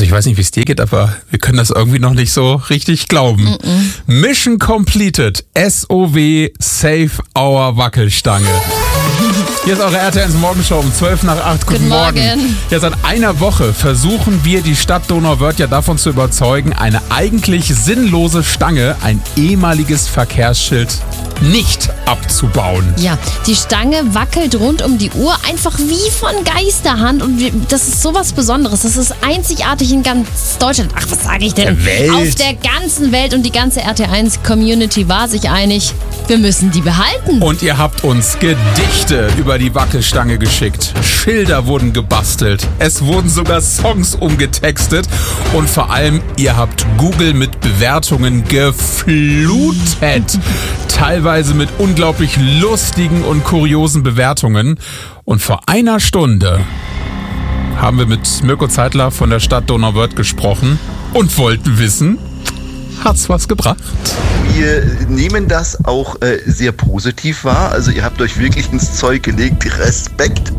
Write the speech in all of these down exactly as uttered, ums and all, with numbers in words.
ich weiß nicht, wie es dir geht, aber wir können das irgendwie noch nicht so richtig glauben. Mm-mm. Mission completed. S O W Save Our Wackelstange. Hier ist eure R T L eins Morgenshow um zwölf nach acht. Guten, Guten Morgen. Morgen. Ja, seit einer Woche versuchen wir, die Stadt Donauwörth ja davon zu überzeugen, eine eigentlich sinnlose Stange, ein ehemaliges Verkehrsschild, nicht abzubauen. Ja, die Stange wackelt rund um die Uhr einfach wie von Geisterhand und wir, das ist sowas Besonderes. Das ist einzigartig in ganz Deutschland. Ach, was sage ich denn? Der Welt. Auf der ganzen Welt und die ganze R T L eins Community war sich einig, wir müssen die behalten. Und ihr habt uns Gedichte über die Wackelstange geschickt. Schilder wurden gebastelt. Es wurden sogar Songs umgetextet. Und vor allem, ihr habt Google mit Bewertungen geflutet. Teilweise mit unglaublich lustigen und kuriosen Bewertungen. Und vor einer Stunde haben wir mit Mirko Zeitler von der Stadt Donauwörth gesprochen und wollten wissen, hat's was gebracht? Wir nehmen das auch äh, sehr positiv wahr. Also ihr habt euch wirklich ins Zeug gelegt. Respekt.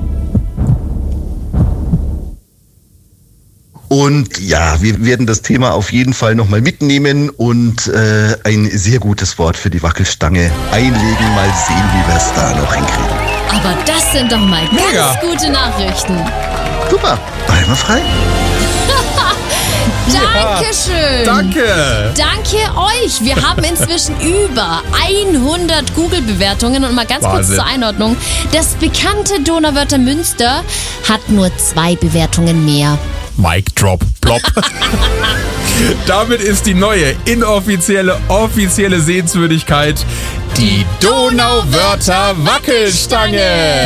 Und ja, wir werden das Thema auf jeden Fall nochmal mitnehmen und äh, ein sehr gutes Wort für die Wackelstange einlegen. Mal sehen, wie wir es da noch hinkriegen. Aber das sind doch mal ganz Mega. gute Nachrichten. Super, bleiben wir frei. Dankeschön. Danke. Danke euch. Wir haben inzwischen über hundert Google-Bewertungen. Und mal ganz Wahnsinn. kurz zur Einordnung. Das bekannte Donauwörther Münster hat nur zwei Bewertungen mehr. Mic drop, plop. Damit ist die neue, inoffizielle, offizielle Sehenswürdigkeit die Donauwörther Wackelstange.